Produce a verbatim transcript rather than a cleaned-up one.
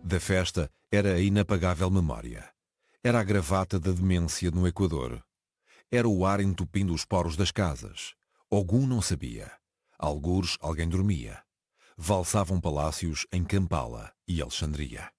Da festa era a inapagável memória. Era a gravata da demência no Equador. Era o ar entupindo os poros das casas. Ogum não sabia. Algures alguém dormia. Valsavam palácios em Kampala e Alexandria.